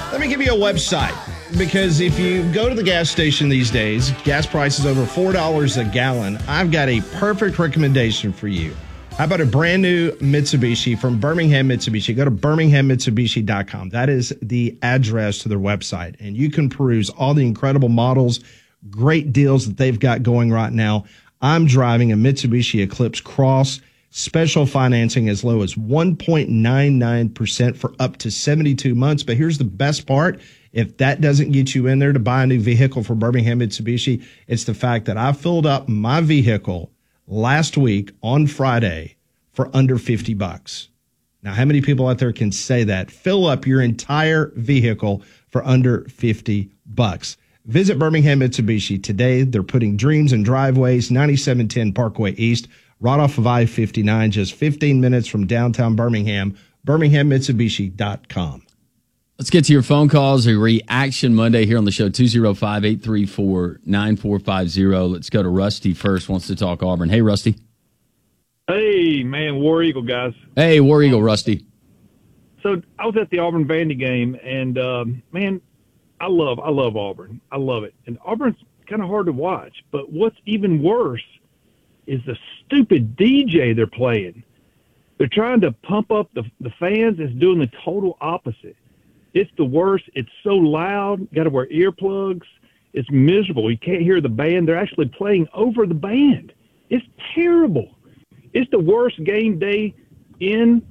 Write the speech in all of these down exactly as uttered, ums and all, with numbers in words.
Let me give you a website, because if you go to the gas station these days, gas prices over four dollars a gallon. I've got a perfect recommendation for you. How about a brand new Mitsubishi from Birmingham Mitsubishi? Go to birmingham mitsubishi dot com. That is the address to their website, and you can peruse all the incredible models, great deals that they've got going right now. I'm driving a Mitsubishi Eclipse Cross. Special financing as low as one point nine nine percent for up to seventy-two months. But here's the best part. If that doesn't get you in there to buy a new vehicle for Birmingham Mitsubishi, it's the fact that I filled up my vehicle last week on Friday for under fifty bucks. Now, how many people out there can say that? Fill up your entire vehicle for under fifty bucks. Visit Birmingham Mitsubishi today. They're putting dreams in driveways, ninety-seven ten Parkway East, right off of I fifty-nine, just fifteen minutes from downtown Birmingham, birmingham mitsubishi dot com. Let's get to your phone calls. A Reaction Monday here on the show, two oh five, eight three four, nine four five oh. Let's go to Rusty first, wants to talk Auburn. Hey, Rusty. Hey, man, War Eagle, guys. Hey, War Eagle, Rusty. So I was at the Auburn-Vandy game, and, um, man, I love I love Auburn. I love it. And Auburn's kind of hard to watch. But what's even worse is the stupid D J they're playing. They're trying to pump up the the fans. It's doing the total opposite. It's the worst. It's so loud. Got to wear earplugs. It's miserable. You can't hear the band. They're actually playing over the band. It's terrible. It's the worst game day in.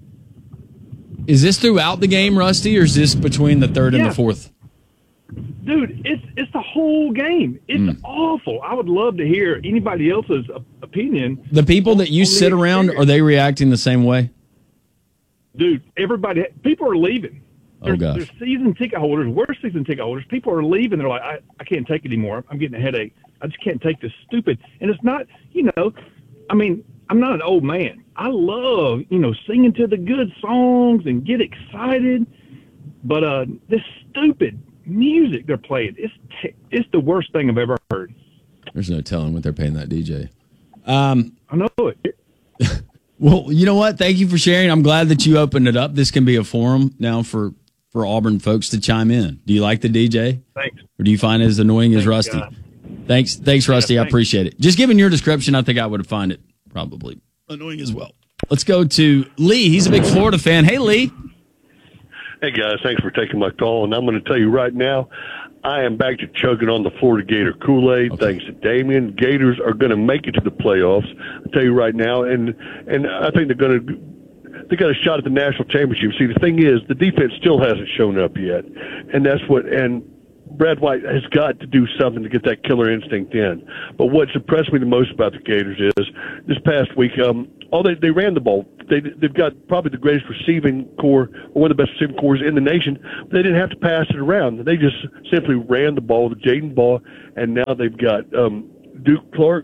Is this throughout the game, Rusty, or is this between the third yeah. and the fourth? Dude, it's it's the whole game. It's mm. awful. I would love to hear anybody else's opinion. The people that you sit around, are they reacting the same way? Dude, everybody, people are leaving. Oh, gosh. There's season ticket holders, worst season ticket holders. People are leaving. They're like, I, I can't take it anymore. I'm getting a headache. I just can't take this stupid. And it's not, you know, I mean, I'm not an old man. I love, you know, singing to the good songs and get excited. But uh, this stupid music they're playing, it's t- it's the worst thing I've ever heard. There's no telling what they're paying that D J. Um, I know it. Well, you know what? Thank you for sharing. I'm glad that you opened it up. This can be a forum now for, for Auburn folks to chime in. Do you like the D J? Thanks. Or do you find it as annoying Thanks, as Rusty? God. Thanks, thanks, Rusty. Yeah, I thanks. appreciate it. Just given your description, I think I would have found it probably annoying as well. Let's go to Lee. He's a big Florida fan. Hey, Lee. Hey, guys, thanks for taking my call. And I'm going to tell you right now, I am back to chugging on the Florida Gator Kool-Aid. Okay. Thanks to Damian. Gators are going to make it to the playoffs. I'll tell you right now. And and I think they're going to they got a shot at the national championship. See, the thing is, the defense still hasn't shown up yet. And that's what – and Brad White has got to do something to get that killer instinct in. But what's impressed me the most about the Gators is this past week, um, all they, they ran the ball. They, they've got probably the greatest receiving core, or one of the best receiving cores in the nation. They didn't have to pass it around. They just simply ran the ball, the Jaden Ball, and now they've got um, Duke Clark.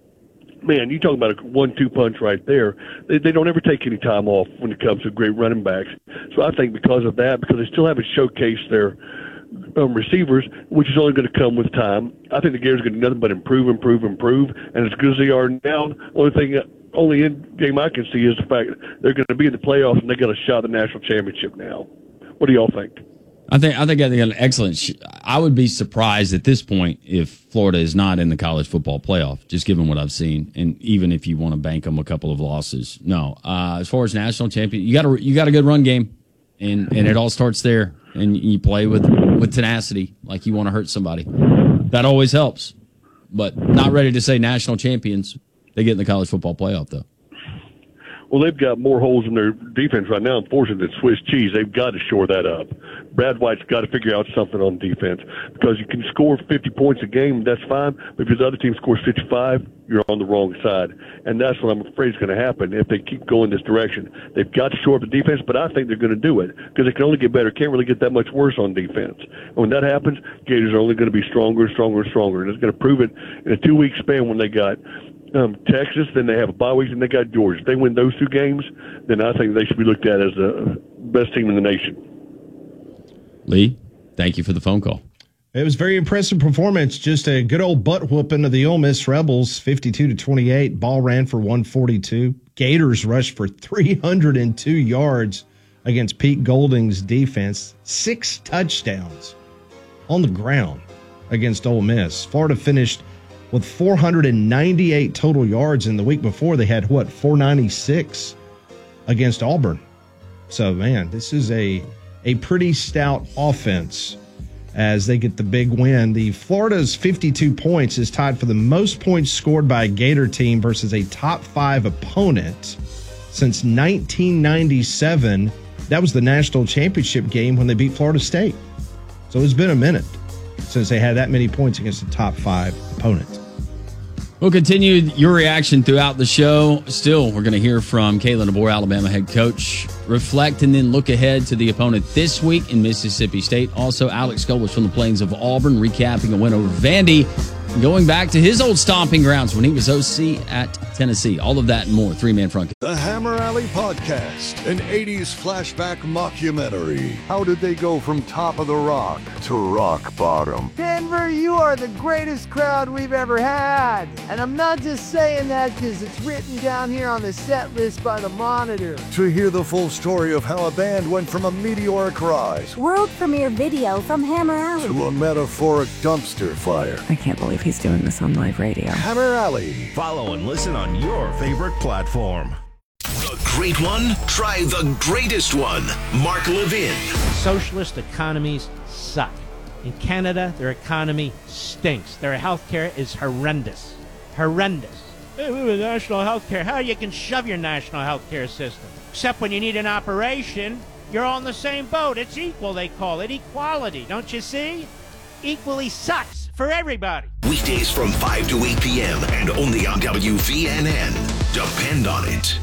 Man, you talk about a one two punch right there. They, they don't ever take any time off when it comes to great running backs. So I think because of that, because they still haven't showcased their um, receivers, which is only going to come with time, I think the Gators are going to do nothing but improve, improve, improve. And as good as they are now, the only thing, only in game I can see is the fact that they're going to be in the playoffs and they got a shot at the national championship now. What do y'all think? I think I think I think an excellent. Sh- I would be surprised at this point if Florida is not in the college football playoff, just given what I've seen, and even if you want to bank them a couple of losses. No, uh, as far as national champion, you got a you got a good run game, and and it all starts there, and you play with with tenacity, like you want to hurt somebody. That always helps, but not ready to say national champions. They get in the college football playoff though. Well, they've got more holes in their defense right now, unfortunately, than Swiss cheese. They've got to shore that up. Brad White's got to figure out something on defense because you can score fifty points a game, that's fine, but if the other team scores fifty-five, you're on the wrong side. And that's what I'm afraid is going to happen if they keep going this direction. They've got to shore up the defense, but I think they're going to do it because it can only get better. It can't really get that much worse on defense. And when that happens, Gators are only going to be stronger and stronger and stronger. And it's going to prove it in a two-week span when they got Um, Texas, then they have a bye week, and they got Georgia. If they win those two games, then I think they should be looked at as the best team in the nation. Lee, thank you for the phone call. It was a very impressive performance. Just a good old butt whooping of the Ole Miss Rebels, fifty-two to twenty-eight. Ball ran for one forty-two. Gators rushed for three hundred two yards against Pete Golding's defense. Six touchdowns on the ground against Ole Miss. Florida finished with four hundred ninety-eight total yards, and the week before they had, what, four ninety-six against Auburn. So, man, this is a, a pretty stout offense as they get the big win. The Florida's fifty-two points is tied for the most points scored by a Gator team versus a top five opponent since nineteen ninety-seven. That was the national championship game when they beat Florida State. So it's been a minute since they had that many points against a top five opponent. We'll continue your reaction throughout the show. Still, we're going to hear from Kalen DeBoer, Alabama head coach, reflect and then look ahead to the opponent this week in Mississippi State. Also, Alex Golesh from the Plains of Auburn, recapping a win over Vandy, going back to his old stomping grounds when he was O C at Tennessee. All of that and more. Three-man front. The Hammer Alley Podcast, an eighties flashback mockumentary. How did they go from top of the rock to rock bottom? Denver, you are the greatest crowd we've ever had. And I'm not just saying that because it's written down here on the set list by the Monitor. To hear the full story of how a band went from a meteoric rise, world premiere video from Hammer Alley, to a metaphoric dumpster fire. I can't believe he's doing this on live radio. Hammer Alley. Follow and listen on your favorite platform. The great one? Try the greatest one. Mark Levin. Socialist economies suck. In Canada, their economy stinks. Their healthcare is horrendous. Horrendous. Hey, we have national healthcare. How you can shove your national healthcare system? Except when you need an operation, you're all in the same boat. It's equal, they call it. Equality, don't you see? Equally sucks for everybody. Weekdays from five to eight p.m. and only on W V N N. Depend on it.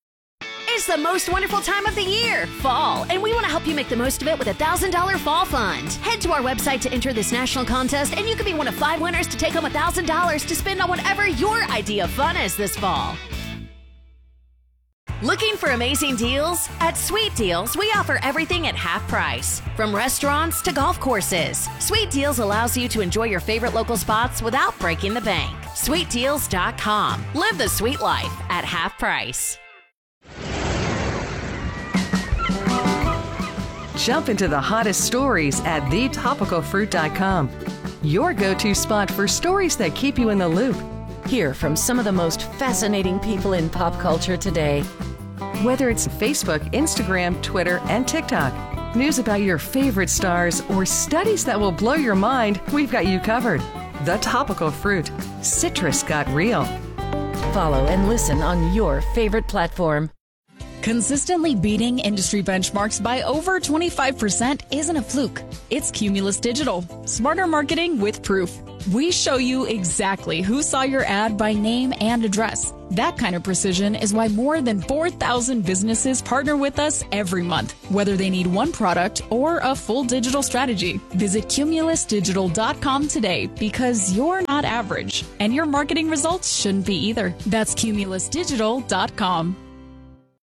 It's the most wonderful time of the year, fall, and we want to help you make the most of it with a one thousand dollars fall fund. Head to our website to enter this national contest, and you could be one of five winners to take home one thousand dollars to spend on whatever your idea of fun is this fall. Looking for amazing deals? At Sweet Deals, we offer everything at half price. From restaurants to golf courses, Sweet Deals allows you to enjoy your favorite local spots without breaking the bank. sweet deals dot com. Live the sweet life at half price. Jump into the hottest stories at the topical fruit dot com. Your go-to spot for stories that keep you in the loop. Hear from some of the most fascinating people in pop culture today. Whether it's Facebook, Instagram, Twitter, and TikTok, news about your favorite stars, or studies that will blow your mind, we've got you covered. The Topical Fruit. Citrus got real. Follow and listen on your favorite platform. Consistently beating industry benchmarks by over twenty-five percent isn't a fluke. It's Cumulus Digital. Smarter marketing with proof. We show you exactly who saw your ad by name and address. That kind of precision is why more than four thousand businesses partner with us every month, whether they need one product or a full digital strategy. Visit cumulus digital dot com today because you're not average, and your marketing results shouldn't be either. That's cumulus digital dot com.